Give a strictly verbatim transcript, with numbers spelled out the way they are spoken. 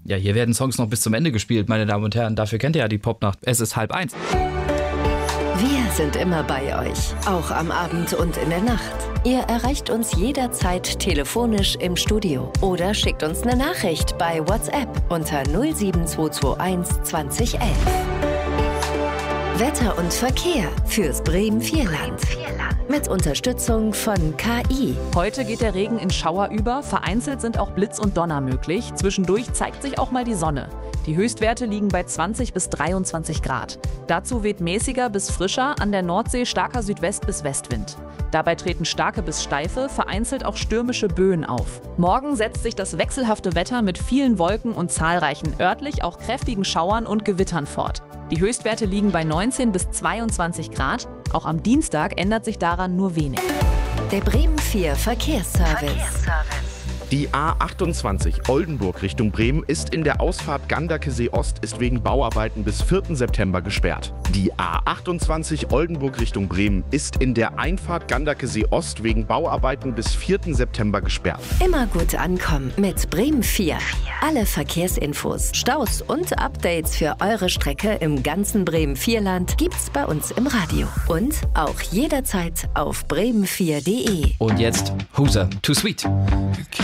Ja, hier werden Songs noch bis zum Ende gespielt, meine Damen und Herren. Dafür kennt ihr ja die Popnacht. Es ist halb eins. Wir sind immer bei euch, auch am Abend und in der Nacht. Ihr erreicht uns jederzeit telefonisch im Studio oder schickt uns eine Nachricht bei WhatsApp unter null sieben zwei zwei eins zwanzig elf. Wetter und Verkehr fürs Bremen-Vierland. Mit Unterstützung von K I. Heute geht der Regen in Schauer über. Vereinzelt sind auch Blitz und Donner möglich. Zwischendurch zeigt sich auch mal die Sonne. Die Höchstwerte liegen bei zwanzig bis dreiundzwanzig Grad. Dazu weht mäßiger bis frischer, an der Nordsee starker Südwest- bis Westwind. Dabei treten starke bis steife, vereinzelt auch stürmische Böen auf. Morgen setzt sich das wechselhafte Wetter mit vielen Wolken und zahlreichen, örtlich auch kräftigen Schauern und Gewittern fort. Die Höchstwerte liegen bei neunzehn bis zweiundzwanzig Grad. Auch am Dienstag ändert sich daran nur wenig. Der Bremen vier Verkehrsservice. Verkehrsservice. Die A achtundzwanzig Oldenburg Richtung Bremen ist in der Ausfahrt Ganderkesee Ost ist wegen Bauarbeiten bis vierten September gesperrt. Die A achtundzwanzig Oldenburg Richtung Bremen ist in der Einfahrt Ganderkesee Ost wegen Bauarbeiten bis vierten September gesperrt. Immer gut ankommen mit Bremen vier. Alle Verkehrsinfos, Staus und Updates für eure Strecke im ganzen Bremen-Vierland gibt's bei uns im Radio. Und auch jederzeit auf bremen vier punkt de. Und jetzt Huser, Too Sweet.